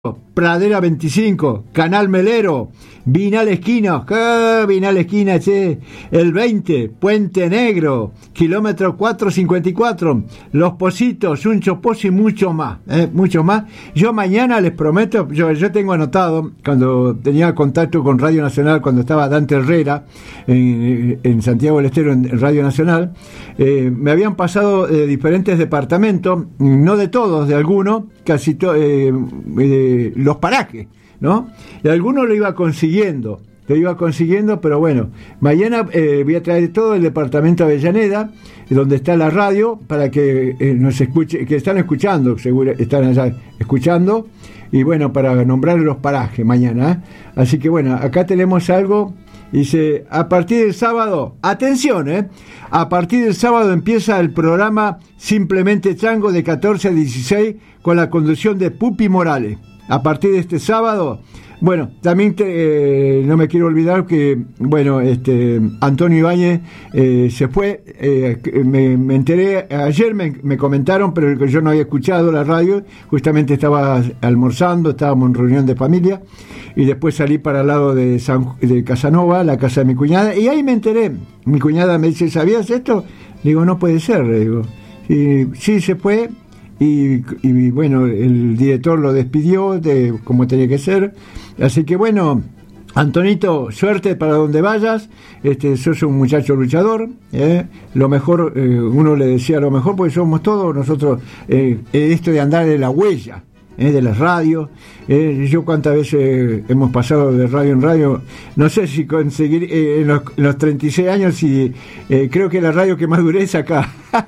Pradera 25, Canal Melero, Vinal Esquina, Vinal Esquina, che, el 20, Puente Negro, kilómetro 454, Los Positos, un Choposo y mucho más, mucho más. Yo mañana les prometo, yo tengo anotado, cuando tenía contacto con Radio Nacional, cuando estaba Dante Herrera en Santiago del Estero, en Radio Nacional, me habían pasado diferentes departamentos, no de todos, de algunos, casi los parajes, ¿no? Y algunos lo iba consiguiendo, pero bueno, mañana voy a traer todo el departamento de Avellaneda, donde está la radio, para que nos escuche, que están escuchando, seguro están allá escuchando, y bueno, para nombrar los parajes mañana, ¿eh? Así que bueno, acá tenemos algo. Dice, a partir del sábado, atención, a partir del sábado empieza el programa Simplemente Chango de 14 a 16 con la conducción de Pupi Morales. A partir de este sábado, bueno, también no me quiero olvidar que, bueno, Antonio Ibáñez se fue, me enteré, ayer me comentaron, pero que yo no había escuchado la radio, justamente estaba almorzando, estábamos en reunión de familia, y después salí para el lado de Casanova, la casa de mi cuñada, y ahí me enteré. Mi cuñada me dice, ¿sabías esto? Digo, no puede ser, le digo. Y sí, se fue, y bueno, el director lo despidió como tenía que ser. Así que bueno, Antonito, suerte para donde vayas. Sos un muchacho luchador, lo mejor, uno le decía lo mejor, porque somos todos nosotros, esto de andar de la huella, de las radios. Yo cuántas veces hemos pasado de radio en radio, no sé si conseguir en los 36 años, y creo que la radio que más duré es acá.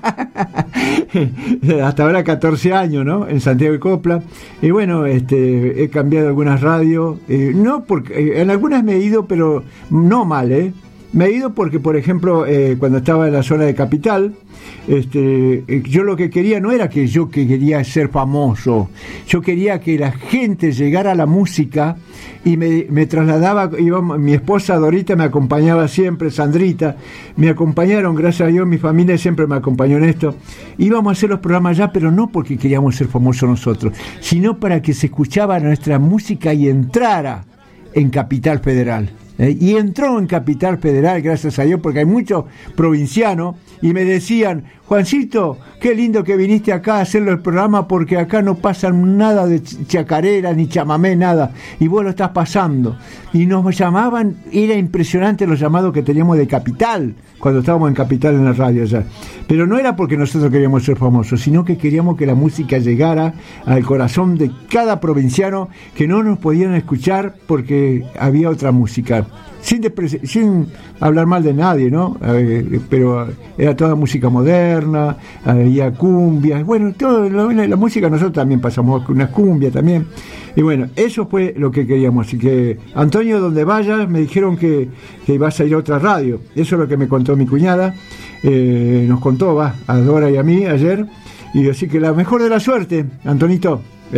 Hasta ahora 14 años, ¿no? En Santiago de Copla. Y bueno, he cambiado algunas radios, no porque en algunas me he ido, pero no mal, me he ido porque, por ejemplo, cuando estaba en la zona de Capital, yo lo que quería no era que yo quería ser famoso, yo quería que la gente llegara a la música, y me trasladaba, mi esposa Dorita me acompañaba siempre, Sandrita, me acompañaron, gracias a Dios, mi familia siempre me acompañó en esto. Íbamos a hacer los programas allá, pero no porque queríamos ser famosos nosotros, sino para que se escuchara nuestra música y entrara en Capital Federal. Y entró en Capital Federal, gracias a Dios, porque hay muchos provincianos, y me decían, Juancito, qué lindo que viniste acá a hacerlo el programa, porque acá no pasa nada de chacarera, ni chamamé, nada, y vos lo estás pasando. Y nos llamaban, era impresionante los llamados que teníamos de Capital, cuando estábamos en Capital en la radio allá. Pero no era porque nosotros queríamos ser famosos, sino que queríamos que la música llegara al corazón de cada provinciano, que no nos podían escuchar porque había otra música. Sin hablar mal de nadie, ¿no? Pero era toda música moderna, había cumbias, bueno, toda la música, nosotros también pasamos unas cumbias también. Y bueno, eso fue lo que queríamos. Así que, Antonio, donde vayas, me dijeron que vas a ir a otra radio. Eso es lo que me contó mi cuñada, nos contó, a Dora y a mí ayer. Y así que la mejor de la suerte, Antonito.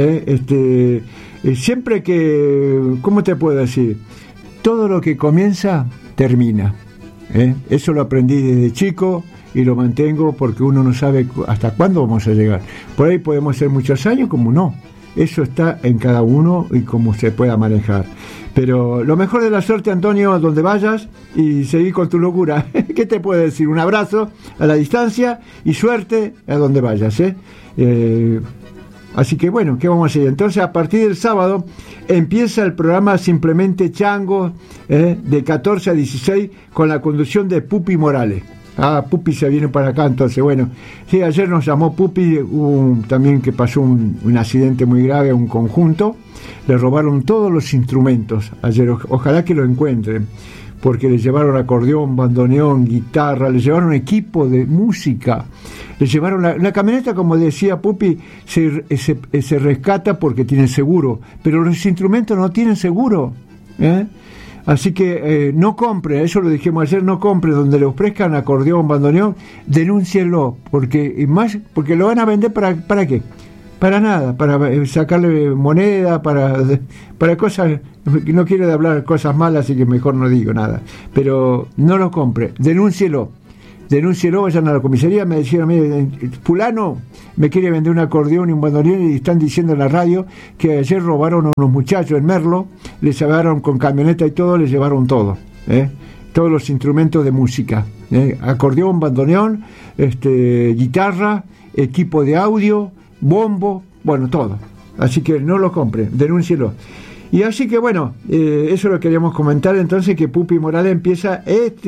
Siempre que, ¿cómo te puedo decir? Todo lo que comienza, termina. Eso lo aprendí desde chico y lo mantengo, porque uno no sabe hasta cuándo vamos a llegar. Por ahí podemos ser muchos años, como no. Eso está en cada uno y cómo se pueda manejar. Pero lo mejor de la suerte, Antonio, a donde vayas, y seguir con tu locura. ¿Qué te puedo decir? Un abrazo a la distancia y suerte a donde vayas. Así que bueno, ¿qué vamos a hacer? Entonces, a partir del sábado empieza el programa Simplemente Chango, de 14 a 16, con la conducción de Pupi Morales. Pupi se viene para acá, entonces, bueno. Sí, ayer nos llamó Pupi, también que pasó un accidente muy grave a un conjunto. Le robaron todos los instrumentos ayer, ojalá que lo encuentren, porque le llevaron acordeón, bandoneón, guitarra, le llevaron equipo de música, le llevaron la camioneta, como decía Pupi, se rescata porque tiene seguro, pero los instrumentos no tienen seguro, Así que no compre, eso lo dijimos ayer, no compre donde le ofrezcan acordeón, bandoneón, denúncielo, porque lo van a vender ¿para qué? Para nada, para sacarle moneda, para cosas, no quiero hablar cosas malas, así que mejor no digo nada, pero no lo compre, denúncielo. denúncielo, vayan a la comisaría. Me decían, mire, fulano me quiere vender un acordeón y un bandoneón y están diciendo en la radio que ayer robaron a unos muchachos en Merlo, les llevaron con camioneta y todo, les llevaron todo, todos los instrumentos de música, acordeón, bandoneón, guitarra, equipo de audio, bombo, bueno, todo. Así que no lo compren, denúncielo. Y así que bueno, eso lo queríamos comentar entonces, que Pupi Morales empieza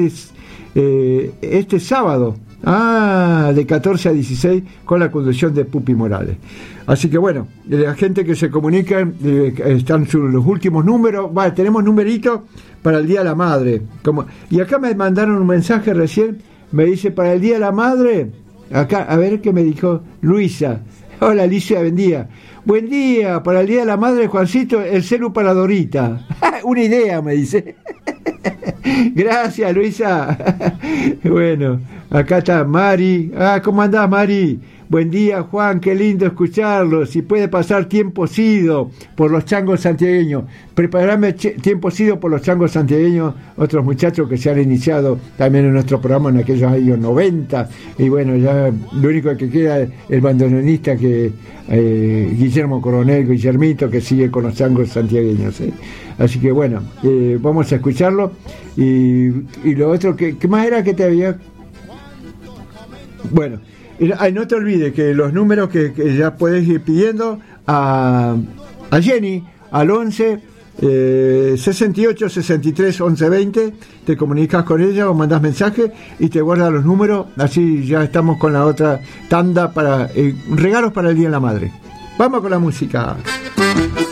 este sábado, de 14 a 16, con la conducción de Pupi Morales. Así que bueno, la gente que se comunica, están los últimos números, tenemos numeritos para el Día de la Madre. Y acá me mandaron un mensaje recién, me dice, para el Día de la Madre, acá, a ver qué me dijo Luisa. Hola Alicia, buen día. Buen día, para el Día de la Madre, Juancito, el celu para Dorita. Una idea, me dice. Gracias, Luisa. Bueno, acá está Mari. ¿Cómo andás, Mari? Buen día, Juan, qué lindo escucharlo. Si puede pasar tiempo sido por los changos santiagueños. Preparame tiempo sido por los changos santiagueños, otros muchachos que se han iniciado también en nuestro programa en aquellos años 90. Y bueno, ya lo único que queda es el bandoneonista Guillermo Coronel, Guillermito, que sigue con los changos santiagueños. Así que bueno, vamos a escucharlo. Y lo otro, ¿qué más era que te había? Bueno, no te olvides que los números que ya puedes ir pidiendo a Jenny al 11 68 63 11 20, te comunicas con ella o mandas mensaje y te guarda los números. Así ya estamos con la otra tanda para regalos para el Día de la Madre. Vamos con la música.